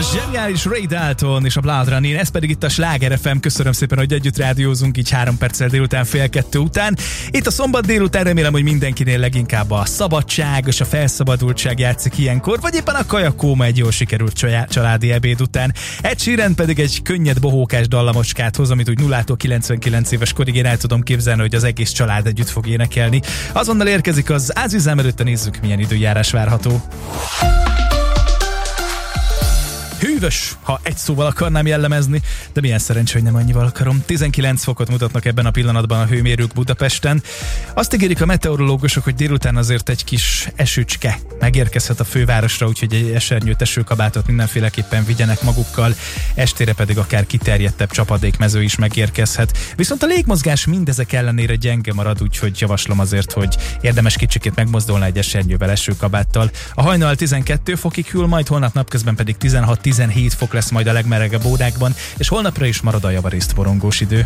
Zseniális Ray Dalton és a Blood Running, ez pedig itt a Sláger FM. Köszönöm szépen, hogy együtt rádiózunk így 3 perccel délután 1:30 után. Itt a szombat délután remélem, hogy mindenkinél leginkább a szabadság és a felszabadultság játszik ilyenkor, vagy éppen a kajakóma egy jól sikerült családi ebéd után. Ed Sheeran pedig egy könnyed bohókás dallamocskát hoz, amit úgy 0-tól 99 éves korig én el tudom képzelni, hogy az egész család együtt fog énekelni. Azonnal érkezik az Azizám, előtte nézzük, milyen időjárás várható. Hűvös, ha egy szóval akarnám jellemezni, de milyen szerencsé, hogy nem annyival akarom. 19 fokot mutatnak ebben a pillanatban a hőmérők Budapesten. Azt ígérik a meteorológusok, hogy délután azért egy kis esőcske megérkezhet a fővárosra, úgyhogy egy esernyőt, esőkabátot mindenféleképpen vigyenek magukkal, estére pedig akár kiterjedtebb csapadékmező is megérkezhet. Viszont a légmozgás mindezek ellenére gyenge marad, úgyhogy javaslom azért, hogy érdemes kicsikét megmozdulni egy esernyővel, esőkabáttal. A hajnal 12 fokig hűl, majd holnap napközben pedig 16-17 fok lesz majd a legmelegebb órákban, és holnapra is marad a javarészt borongós idő.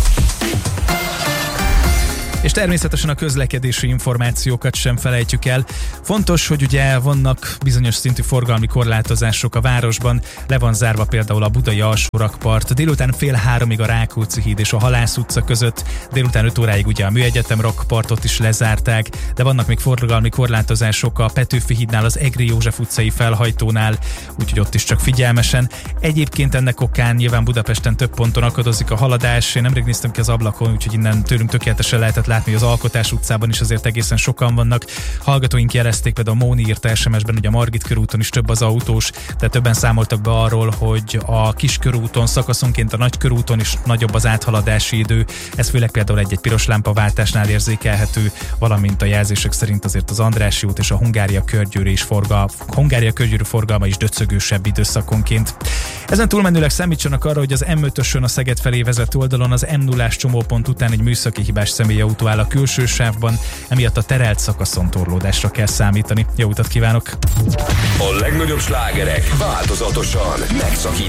És természetesen a közlekedési információkat sem felejtjük el. Fontos, hogy ugye vannak bizonyos szintű forgalmi korlátozások a városban, le van zárva például a budai alsórakpart, délután 2:30 a Rákóczi híd és a Halász utca között, délután 5 óráig ugye a Műegyetem rakpartot is lezárták, de vannak még forgalmi korlátozások a Petőfi hídnál, az Egri József utcai felhajtónál, úgyhogy ott is csak figyelmesen. Egyébként ennek okán nyilván Budapesten több ponton akadozik a haladás. Én nemrég néztem ki az ablakon, úgyhogy innen tőlünk tökéletesen lehetett látni, hogy az Alkotás utcában is azért egészen sokan vannak. Hallgatóink jelezték, például Móni írta SMS-ben, hogy a Margit körúton is több az autós, tehát többen számoltak be arról, hogy a Kiskörúton szakaszonként a Nagykörúton is nagyobb az áthaladási idő. Ez főleg például egy piros lámpaváltásnál érzékelhető, valamint a jelzések szerint azért az Andrássy út és a Hungária körgyűrű forgalma is döcögősebb időszakonként. Ezen túlmenőleg számítsanak arra, hogy az M5-ösön a Szeged felé vezető oldalon az M0-ás csomópont után egy műszaki hibás személyautó áll a külső sávban, emiatt a terelt szakaszon torlódásra kell számítani. Jó utat kívánok! A legnagyobb slágerek változatosan megszakítva.